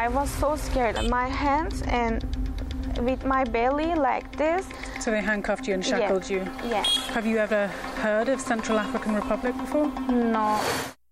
I was so scared. My hands and with my belly like this. So they handcuffed you and shackled you? Yes. Have you ever heard of Central African Republic before? No.